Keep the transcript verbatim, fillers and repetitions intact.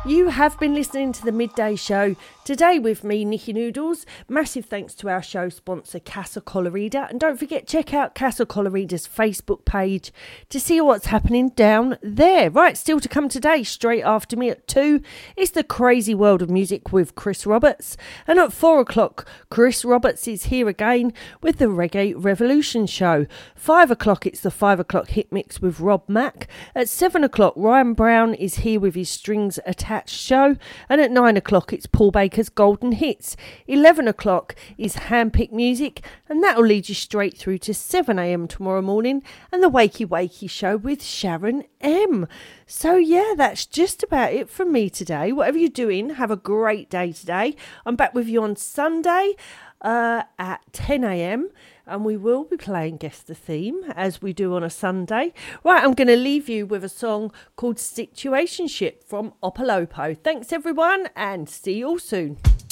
You have been listening to the Midday Show. Today with me, Nikki Noodles. Massive thanks to our show sponsor, Casa Colorida. And don't forget, check out Casa Colorida's Facebook page to see what's happening down there. Right, still to come today, straight after me at two, it's The Crazy World of Music with Chris Roberts. And at four o'clock, Chris Roberts is here again with the Reggae Revolution Show. five o'clock, it's the five o'clock hit mix with Rob Mack. At seven o'clock, Ryan Brown is here with his Strings Attached show, and at nine o'clock it's Paul Baker's Golden Hits. eleven o'clock is Handpicked Music, and that'll lead you straight through to seven a.m. tomorrow morning and the Wakey Wakey show with Sharon M. So yeah, that's just about it from me today. Whatever you're doing, have a great day today. I'm back with you on Sunday uh, at ten a.m. and we will be playing Guess the Theme as we do on a Sunday. Right, I'm going to leave you with a song called Situationship from Opolopo. Thanks everyone, and see you all soon.